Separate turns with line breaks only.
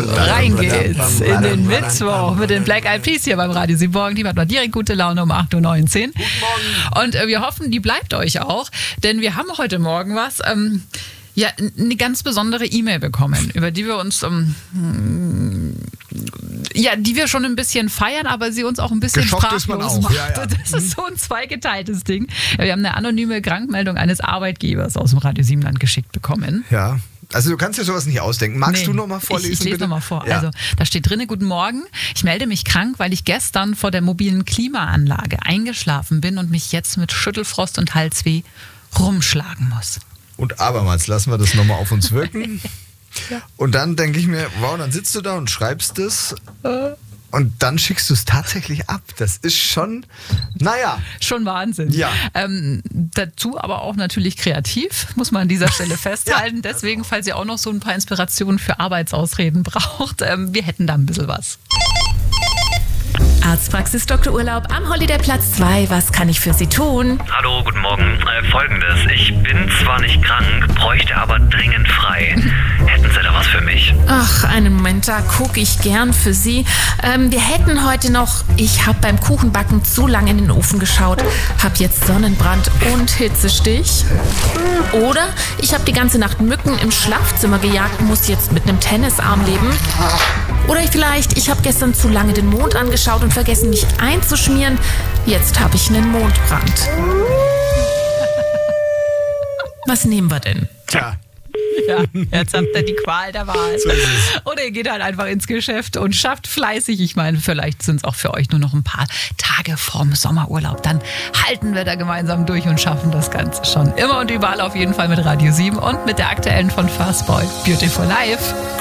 rein geht's in den Mittwoch mit den Black Eyed Peas hier beim Radio 7 Morgen. Die hat noch direkt gute Laune um 8.19 Uhr. Guten Morgen. Und wir hoffen, die bleibt euch auch, denn wir haben heute Morgen was, eine ganz besondere E-Mail bekommen, über die wir uns, die wir schon ein bisschen feiern, aber sie uns auch ein bisschen sprachlos macht. Ja. Das ist so ein zweigeteiltes Ding. Ja, wir haben eine anonyme Krankmeldung eines Arbeitgebers aus dem Radio 7-Land geschickt bekommen.
Ja. Also du kannst dir sowas nicht ausdenken. Magst du nochmal vorlesen?
Ich lese nochmal vor. Ja. Also da steht drin: Guten Morgen, ich melde mich krank, weil ich gestern vor der mobilen Klimaanlage eingeschlafen bin und mich jetzt mit Schüttelfrost und Halsweh rumschlagen muss.
Und abermals lassen wir das nochmal auf uns wirken. Ja. Und dann denke ich mir, wow, dann sitzt du da und schreibst es und dann schickst du es tatsächlich ab. Das ist schon,
schon Wahnsinn.
Ja.
Dazu aber auch natürlich kreativ, muss man an dieser Stelle festhalten.
Ja.
Deswegen, falls ihr auch noch so ein paar Inspirationen für Arbeitsausreden braucht, wir hätten da ein bisschen was.
Arztpraxis Dr. Urlaub am Holiday-Platz 2. Was kann ich für Sie tun?
Hallo, guten Morgen. Folgendes. Ich bin zwar nicht krank, bräuchte aber dringend frei. Hätten Sie da was für mich?
Ach, einen Moment, da gucke ich gern für Sie. Wir hätten heute noch, ich habe beim Kuchenbacken zu lange in den Ofen geschaut, habe jetzt Sonnenbrand und Hitzestich. Oder ich habe die ganze Nacht Mücken im Schlafzimmer gejagt und muss jetzt mit einem Tennisarm leben. Oder ich habe gestern zu lange den Mond angeschaut und vergessen, mich einzuschmieren. Jetzt habe ich einen Mondbrand. Was nehmen wir denn?
Tja.
Ja, jetzt habt ihr die Qual der Wahl.
So ist es.
Oder ihr geht halt einfach ins Geschäft und schafft fleißig. Ich meine, vielleicht sind es auch für euch nur noch ein paar Tage vorm Sommerurlaub. Dann halten wir da gemeinsam durch und schaffen das Ganze schon. Immer und überall auf jeden Fall mit Radio 7 und mit der aktuellen von Fastboy, Beautiful Life.